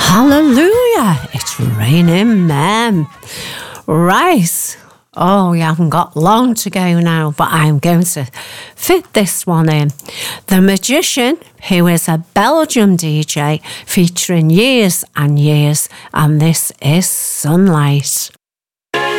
Hallelujah, it's raining men. Right. Oh, we haven't got long to go now, but I'm going to fit this one in. The Magician, who is a Belgium DJ featuring Years and Years, and this is Sunlight.